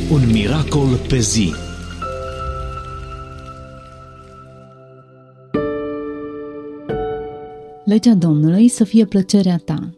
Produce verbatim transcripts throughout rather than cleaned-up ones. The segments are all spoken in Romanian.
Un miracol pe zi. Legea Domnului să fie plăcerea ta.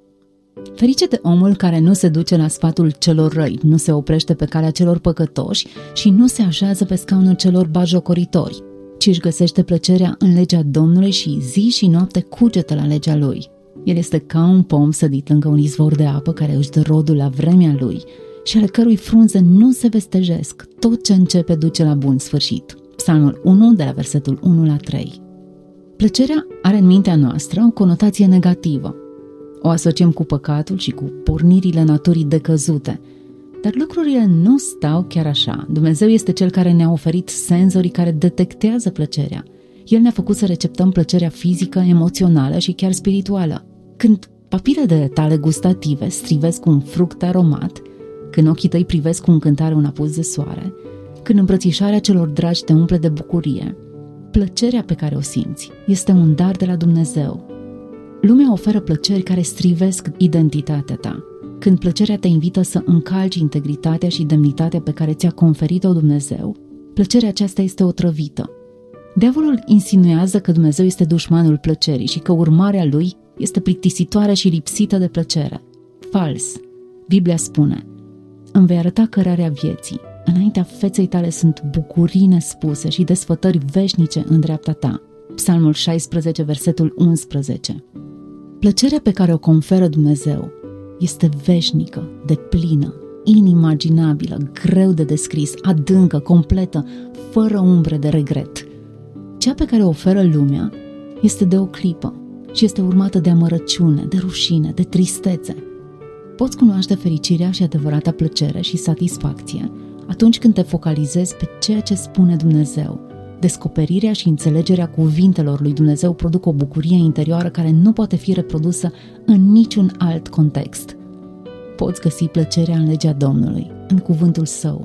Ferice de omul care nu se duce la sfatul celor răi, nu se oprește pe calea celor păcătoși și nu se așează pe scaunul celor batjocoritori, ci își găsește plăcerea în legea Domnului și zi și noapte cugetă la legea lui. El este ca un pom sădit lângă un izvor de apă care își dă rodul la vremea lui și ale cărui frunze nu se vestejesc. Tot ce începe duce la bun sfârșit. Psalmul unu, de la versetul unu la trei. Plăcerea are în mintea noastră o conotație negativă. O asociem cu păcatul și cu pornirile naturii decăzute. Dar lucrurile nu stau chiar așa. Dumnezeu este Cel care ne-a oferit senzorii care detectează plăcerea. El ne-a făcut să receptăm plăcerea fizică, emoțională și chiar spirituală. Când papilele tale gustative strivesc cu un fruct aromat, când ochii tăi privesc cu încântare un apus de soare, când îmbrățișarea celor dragi te umple de bucurie, plăcerea pe care o simți este un dar de la Dumnezeu. Lumea oferă plăceri care strivesc identitatea ta. Când plăcerea te invită să încalci integritatea și demnitatea pe care ți-a conferit-o Dumnezeu, plăcerea aceasta este otrăvită. Diavolul insinuează că Dumnezeu este dușmanul plăcerii și că urmarea lui este plictisitoare și lipsită de plăcere. Fals! Biblia spune: îmi vei arăta cărarea vieții. Înaintea feței tale sunt bucurii nespuse și desfătări veșnice în dreapta ta. Psalmul șaisprezece, versetul unsprezece. Plăcerea pe care o conferă Dumnezeu este veșnică, deplină, inimaginabilă, greu de descris, adâncă, completă, fără umbre de regret. Cea pe care o oferă lumea este de o clipă și este urmată de amărăciune, de rușine, de tristețe. Poți cunoaște fericirea și adevărata plăcere și satisfacție atunci când te focalizezi pe ceea ce spune Dumnezeu. Descoperirea și înțelegerea cuvintelor lui Dumnezeu produc o bucurie interioară care nu poate fi reprodusă în niciun alt context. Poți găsi plăcerea în legea Domnului, în cuvântul Său.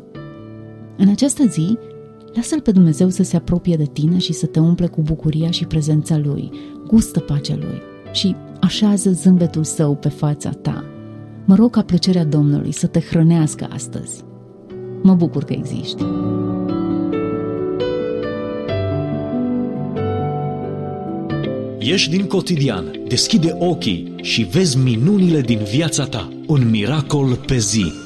În această zi, lasă-L pe Dumnezeu să se apropie de tine și să te umple cu bucuria și prezența Lui. Gustă pacea Lui și așează zâmbetul Său pe fața ta. Mă rog ca plăcerea Domnului să te hrănească astăzi. Mă bucur că existi. Ieși din cotidian, deschide ochii și vezi minunile din viața ta. Un miracol pe zi.